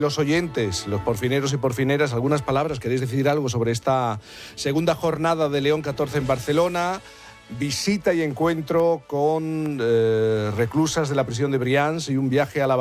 Los oyentes, los porfineros y porfineras, algunas palabras, ¿queréis decir algo sobre esta segunda jornada de León 14 en Barcelona? Visita y encuentro con reclusas de la prisión de Brians y un viaje a la